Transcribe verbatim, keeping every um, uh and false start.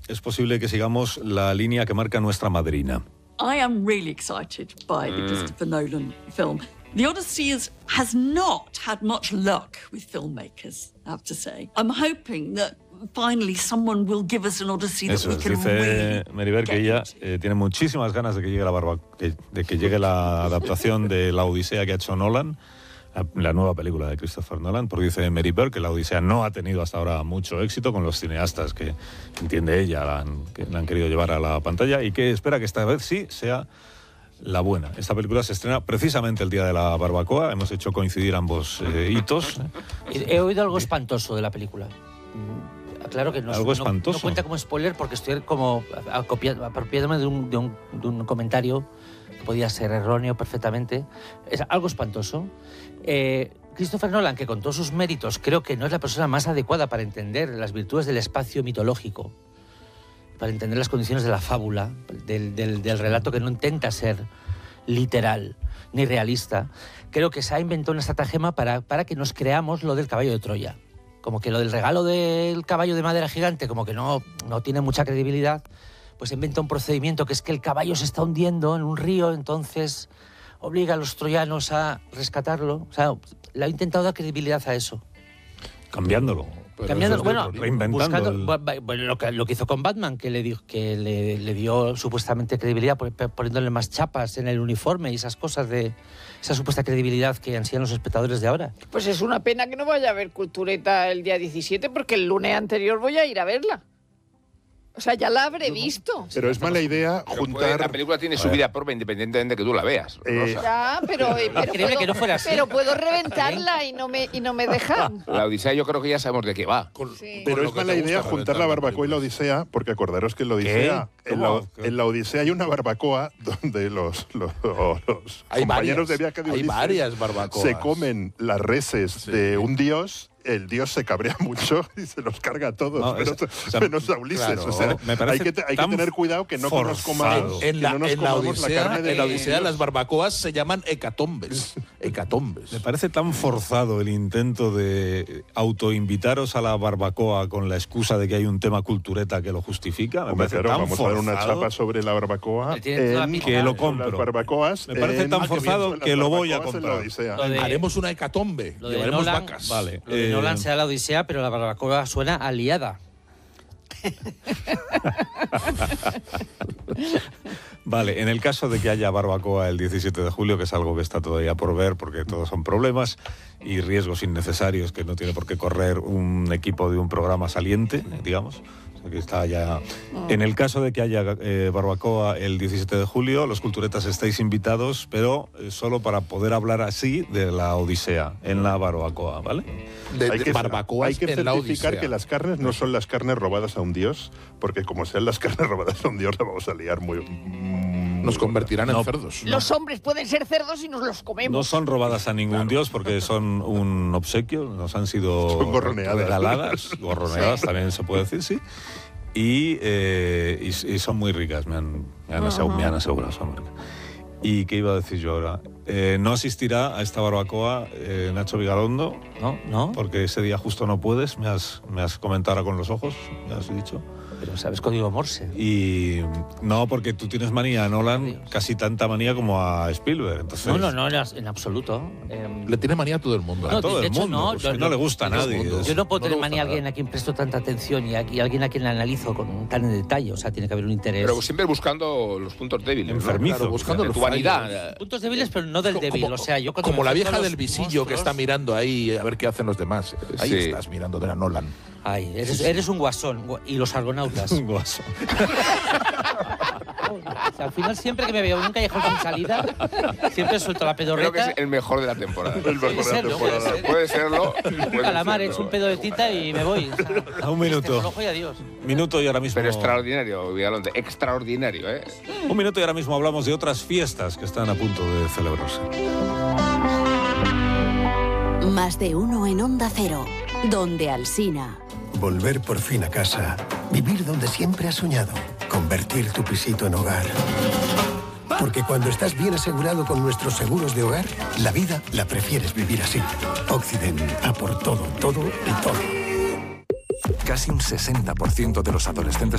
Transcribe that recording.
es posible que sigamos la línea que marca nuestra madrina. I am really excited by the Christopher Nolan film. The Odyssey is, has not had much luck with filmmakers, I have to say. I'm hoping that finally someone will give us an Odyssey that Eso we es, can dice really Meribel que ella eh, tiene muchísimas ganas de que llegue la barba, de, de que llegue la adaptación de la Odisea que ha hecho Nolan, la, la nueva película de Christopher Nolan, porque dice Meribel que la Odisea no ha tenido hasta ahora mucho éxito con los cineastas que, entiende ella, la han, que la han querido llevar a la pantalla y que espera que esta vez sí sea la buena. Esta película se estrena precisamente el día de la barbacoa, hemos hecho coincidir ambos eh, hitos. He oído algo espantoso de la película. Claro que no, algo no, espantoso. No cuenta como spoiler porque estoy como acopiando, apropiándome de un, de, un, de un comentario que podía ser erróneo perfectamente. Es algo espantoso. Eh, Christopher Nolan, que con todos sus méritos creo que no es la persona más adecuada para entender las virtudes del espacio mitológico, para entender las condiciones de la fábula, del, del, del relato que no intenta ser literal ni realista, creo que se ha inventado una estratagema para, para que nos creamos lo del caballo de Troya. Como que lo del regalo del caballo de madera gigante como que no, no tiene mucha credibilidad, pues inventa un procedimiento que es que el caballo se está hundiendo en un río, entonces obliga a los troyanos a rescatarlo. O sea, le ha intentado dar credibilidad a eso. Cambiándolo. Cambiándolo, bueno, reinventando buscando, el... bueno, lo, que, lo que hizo con Batman, que le dio, que le, le dio supuestamente credibilidad poniéndole más chapas en el uniforme y esas cosas de esa supuesta credibilidad que ansían los espectadores de ahora. Pues es una pena que no vaya a haber Cultureta el día diecisiete porque el lunes anterior voy a ir a verla. O sea, ya la habré visto. Pero es mala idea Pero juntar... puede, la película tiene su vida propia independientemente de que tú la veas. Eh, ya, pero, eh, pero, Increíble puedo, que no fuera así. pero puedo reventarla y no me, y no me dejan. La Odisea yo creo que ya sabemos de qué va. Con, Sí. pero es mala idea juntar la barbacoa y la Odisea, porque acordaros que en la Odisea, en la, en la Odisea hay una barbacoa donde los, los, los hay compañeros varias, de viaje de hay Ulises varias barbacoas. se comen las reses Sí. de un dios. El dios se cabrea mucho y se los carga a todos, No, menos, es, o sea, menos a Ulises. claro, o sea, me parece hay que, hay que tan tener cuidado que no nos comamos, En la, que no nos en la comamos Odisea, la carne de en la los Odisea dios. las barbacoas se llaman hecatombes. Hecatombes. Me parece tan forzado el intento de autoinvitaros a la barbacoa con la excusa de que hay un tema cultureta que lo justifica. Me Hombre, parece claro, tan vamos forzado a dar una chapa sobre la barbacoa Le tiene toda en, pinta. que lo en compro. las barbacoas. Me parece en- tan Ah, qué bien, forzado son las que lo voy a barbacoas en la comprar. Odisea. Lo de- Haremos una hecatombe. Lo de Llevaremos Nolan- vacas. Vale. Lo de eh, Nolan sea la Odisea, pero la barbacoa suena aliada. Vale, en el caso de que haya barbacoa el diecisiete de julio, que es algo que está todavía por ver porque todos son problemas y riesgos innecesarios que no tiene por qué correr un equipo de un programa saliente, digamos. O sea, que está ya... En el caso de que haya eh, barbacoa el diecisiete de julio, los culturetas estáis invitados, pero eh, solo para poder hablar así de la Odisea en la barbacoa, ¿vale? De, Hay de que, barbacoas hay que en la certificar Odisea. que las carnes no son las carnes robadas a un dios, porque como sean las carnes robadas a un dios, la vamos a liar muy... Nos convertirán No. en cerdos. Los hombres pueden ser cerdos y nos los comemos. No son robadas a ningún dios porque son un obsequio, nos han sido Son gorroneadas. regaladas, gorroneadas también se puede decir, sí. Y, eh, y, y son muy ricas, me han, me han, asegurado, me han asegurado, son muy ricas. ¿Y qué iba a decir yo ahora? Eh, no asistirá a esta barbacoa eh, Nacho Vigalondo, ¿No? ¿No? porque ese día justo no puedes, me has, me has comentado ahora con los ojos, me has dicho. Pero sabes código Morse. Y no, porque tú tienes manía a Nolan, Dios. casi tanta manía como a Spielberg. Entonces, No, no, no, en as- en absoluto. Eh, Le tiene manía a todo el mundo. a No, todo de el hecho, mundo. no, pues, yo- que no le gusta a todo el nadie. mundo. Es- Yo no puedo No tener le manía a gusta alguien a quien presto tanta atención y a, y a alguien a quien le analizo con tan en detalle. O sea, tiene que haber un interés. Pero siempre buscando los puntos débiles. ¿no? Enfermizo. Claro, buscando De los tu vanidad. Puntos débiles, pero no del Co- débil. como- O sea, yo cuando Como me la enfrento vieja a los del visillo que monstruos- está mirando ahí a ver qué hacen los demás. Ahí Sí. estás mirando de a Nolan. Ay, eres, eres un guasón. gua- Y los argonautas. un guaso. O sea, al final, siempre que me veo en un callejón sin salida, siempre suelto la Creo que pedorreta. es el mejor de la temporada. El mejor de la serlo, temporada. puede ser. Puede serlo. Un puede calamar, serlo. es un pedo de tita y me voy. O sea, A un este minuto. por ojo y adiós. Minuto y ahora mismo. Pero extraordinario, Vigalondo. Extraordinario, ¿eh? Un minuto y ahora mismo hablamos de otras fiestas que están a punto de celebrarse. Más de uno en Onda Cero, donde Alsina. Volver por fin a casa. Vivir donde siempre has soñado. Convertir tu pisito en hogar. Porque cuando estás bien asegurado con nuestros seguros de hogar, la vida la prefieres vivir así. Occident, a por todo, todo y todo. Casi un sesenta por ciento de los adolescentes